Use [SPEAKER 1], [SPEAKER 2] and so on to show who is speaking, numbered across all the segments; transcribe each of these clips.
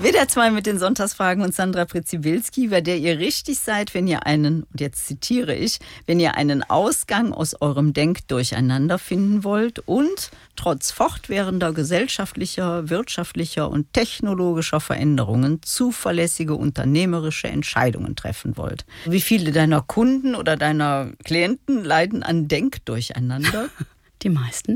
[SPEAKER 1] WDR 2 mit den Sonntagsfragen und Sandra Pritzibilski, bei der ihr richtig seid, wenn ihr einen, und jetzt zitiere ich, wenn ihr einen Ausgang aus eurem Denkdurcheinander finden wollt und trotz fortwährender gesellschaftlicher, wirtschaftlicher und technologischer Veränderungen zuverlässige unternehmerische Entscheidungen treffen wollt. Wie viele deiner Kunden oder deiner Klienten leiden an Denkdurcheinander?
[SPEAKER 2] Die meisten.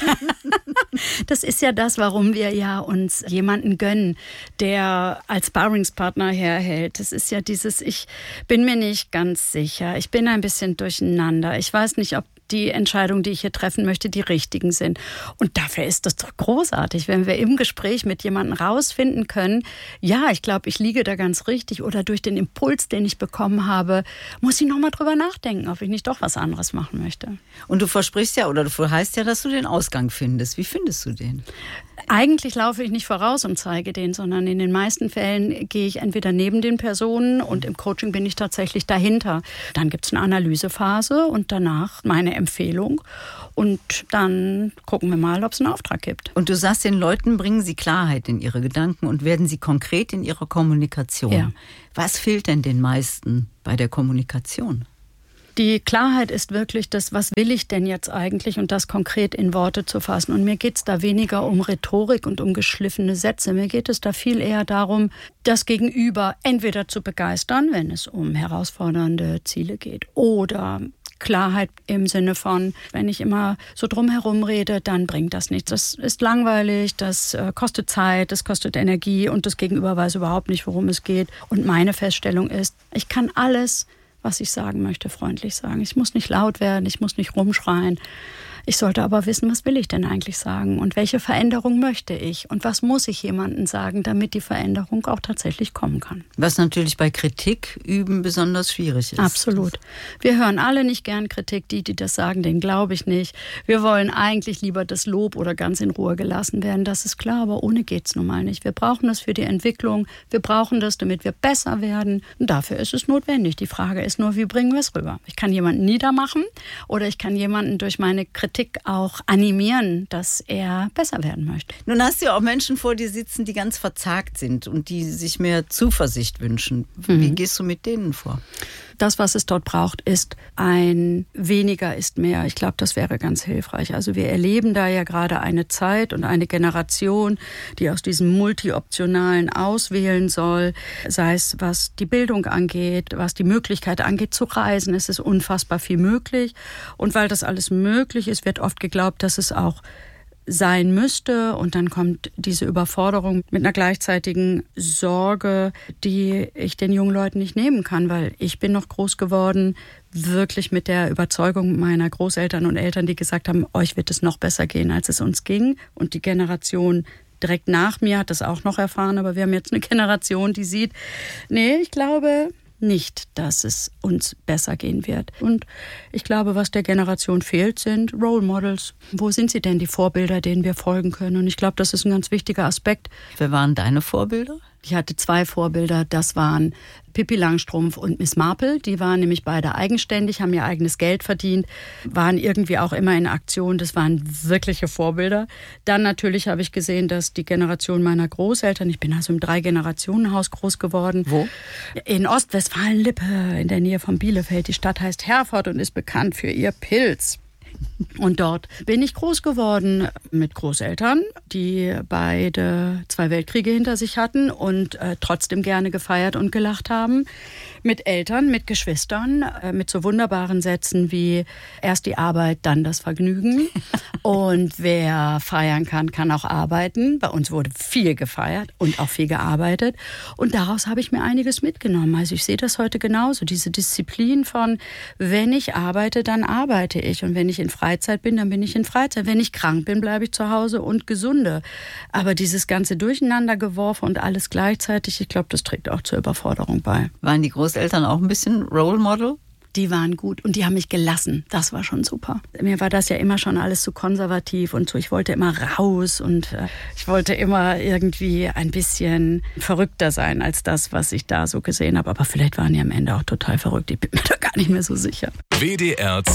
[SPEAKER 2] Das ist ja das, warum wir ja uns jemanden gönnen, der als Sparringspartner herhält. Das ist ja dieses, ich bin mir nicht ganz sicher, ich bin ein bisschen durcheinander, ich weiß nicht, ob die Entscheidungen, die ich hier treffen möchte, die richtigen sind. Und dafür ist das doch großartig, wenn wir im Gespräch mit jemandem rausfinden können, ja, ich glaube, ich liege da ganz richtig oder durch den Impuls, den ich bekommen habe, muss ich nochmal drüber nachdenken, ob ich nicht doch was anderes machen möchte.
[SPEAKER 1] Und du versprichst ja, oder du heißt ja, dass du den Ausgang findest. Wie findest du den?
[SPEAKER 2] Eigentlich laufe ich nicht voraus und zeige den, sondern in den meisten Fällen gehe ich entweder neben den Personen und im Coaching bin ich tatsächlich dahinter. Dann gibt es eine Analysephase und danach meine Empfehlung und dann gucken wir mal, ob es einen Auftrag gibt.
[SPEAKER 1] Und du sagst, den Leuten bringen sie Klarheit in ihre Gedanken und werden sie konkret in ihrer Kommunikation.
[SPEAKER 2] Ja.
[SPEAKER 1] Was fehlt denn den meisten bei der Kommunikation?
[SPEAKER 2] Die Klarheit ist wirklich das, was will ich denn jetzt eigentlich und das konkret in Worte zu fassen. Und mir geht es da weniger um Rhetorik und um geschliffene Sätze. Mir geht es da viel eher darum, das Gegenüber entweder zu begeistern, wenn es um herausfordernde Ziele geht, oder Klarheit im Sinne von, wenn ich immer so drumherum rede, dann bringt das nichts. Das ist langweilig, das kostet Zeit, das kostet Energie und das Gegenüber weiß überhaupt nicht, worum es geht. Und meine Feststellung ist, ich kann alles, was ich sagen möchte, freundlich sagen. Ich muss nicht laut werden, ich muss nicht rumschreien. Ich sollte aber wissen, was will ich denn eigentlich sagen und welche Veränderung möchte ich und was muss ich jemandem sagen, damit die Veränderung auch tatsächlich kommen kann.
[SPEAKER 1] Was natürlich bei Kritik üben besonders schwierig ist.
[SPEAKER 2] Absolut. Wir hören alle nicht gern Kritik, die das sagen, denen glaube ich nicht. Wir wollen eigentlich lieber das Lob oder ganz in Ruhe gelassen werden, das ist klar, aber ohne geht's nun mal nicht. Wir brauchen das für die Entwicklung, wir brauchen das, damit wir besser werden und dafür ist es notwendig. Die Frage ist nur, wie bringen wir es rüber? Ich kann jemanden niedermachen oder ich kann jemanden durch meine Kritik auch animieren, dass er besser werden möchte.
[SPEAKER 1] Nun hast du ja auch Menschen vor dir sitzen, die ganz verzagt sind und die sich mehr Zuversicht wünschen. Wie gehst du mit denen vor?
[SPEAKER 2] Das, was es dort braucht, ist ein weniger ist mehr. Ich glaube, das wäre ganz hilfreich. Also wir erleben da ja gerade eine Zeit und eine Generation, die aus diesem Multi-Optionalen auswählen soll, sei es was die Bildung angeht, was die Möglichkeit angeht zu reisen. Es ist unfassbar viel möglich. Und weil das alles möglich ist, wird oft geglaubt, dass es auch sein müsste und dann kommt diese Überforderung mit einer gleichzeitigen Sorge, die ich den jungen Leuten nicht nehmen kann, weil ich bin noch groß geworden, wirklich mit der Überzeugung meiner Großeltern und Eltern, die gesagt haben, euch wird es noch besser gehen, als es uns ging und die Generation direkt nach mir hat das auch noch erfahren, aber wir haben jetzt eine Generation, die sieht, nee, ich glaube nicht, dass es uns besser gehen wird. Und ich glaube, was der Generation fehlt, sind Role Models. Wo sind sie denn, die Vorbilder, denen wir folgen können? Und ich glaube, das ist ein ganz wichtiger Aspekt.
[SPEAKER 1] Wer waren deine Vorbilder?
[SPEAKER 2] Ich hatte 2 Vorbilder, das waren Pippi Langstrumpf und Miss Marple. Die waren nämlich beide eigenständig, haben ihr eigenes Geld verdient, waren irgendwie auch immer in Aktion. Das waren wirkliche Vorbilder. Dann natürlich habe ich gesehen, dass die Generation meiner Großeltern, ich bin also im 3-Generationen-Haus groß geworden.
[SPEAKER 1] Wo?
[SPEAKER 2] In Ostwestfalen-Lippe, in der Nähe von Bielefeld. Die Stadt heißt Herford und ist bekannt für ihr Pilz. Und dort bin ich groß geworden mit Großeltern, die beide 2 Weltkriege hinter sich hatten und trotzdem gerne gefeiert und gelacht haben. Mit Eltern, mit Geschwistern, mit so wunderbaren Sätzen wie erst die Arbeit, dann das Vergnügen. Und wer feiern kann, kann auch arbeiten. Bei uns wurde viel gefeiert und auch viel gearbeitet. Und daraus habe ich mir einiges mitgenommen. Also ich sehe das heute genauso. Diese Disziplin von, wenn ich arbeite, dann arbeite ich. Und wenn ich in Freizeit bin, dann bin ich in Freizeit. Wenn ich krank bin, bleibe ich zu Hause und gesunde. Aber dieses ganze Durcheinandergeworfen und alles gleichzeitig, ich glaube, das trägt auch zur Überforderung bei.
[SPEAKER 1] Waren die Großeltern auch ein bisschen Role Model?
[SPEAKER 2] Die waren gut und die haben mich gelassen. Das war schon super. Mir war das ja immer schon alles zu konservativ und so. Ich wollte immer raus und ich wollte immer irgendwie ein bisschen verrückter sein als das, was ich da so gesehen habe. Aber vielleicht waren die am Ende auch total verrückt. Ich bin mir da gar nicht mehr so sicher.
[SPEAKER 3] WDR